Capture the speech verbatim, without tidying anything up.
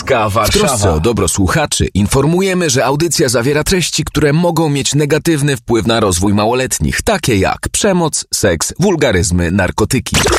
Polska, Warszawa. W trosce o dobro słuchaczy informujemy, że audycja zawiera treści, które mogą mieć negatywny wpływ na rozwój małoletnich, takie jak przemoc, seks, wulgaryzmy, narkotyki.